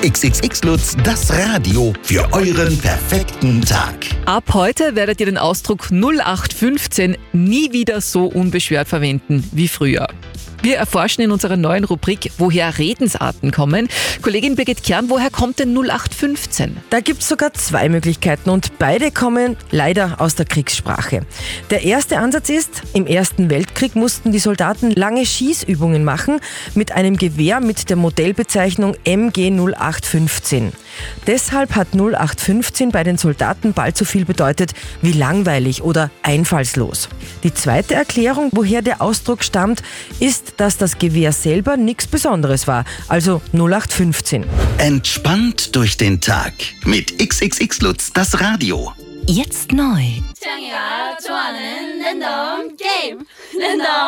XXX Lutz, das Radio für euren perfekten Tag. Ab heute werdet ihr den Ausdruck 0815 nie wieder so unbeschwert verwenden wie früher. Wir erforschen in unserer neuen Rubrik, woher Redensarten kommen. Kollegin Birgit Kern, woher kommt denn 0815? Da gibt es sogar zwei Möglichkeiten und beide kommen leider aus der Kriegssprache. Der erste Ansatz ist, im Ersten Weltkrieg mussten die Soldaten lange Schießübungen machen mit einem Gewehr mit der Modellbezeichnung MG 0815. Deshalb hat 0815 bei den Soldaten bald so viel bedeutet wie langweilig oder einfallslos. Die zweite Erklärung, woher der Ausdruck stammt, ist, dass das Gewehr selber nichts Besonderes war, also 0815. Entspannt durch den Tag mit XXX Lutz, das Radio. Jetzt neu. 창이가 좋아하는 랜덤 게임 랜덤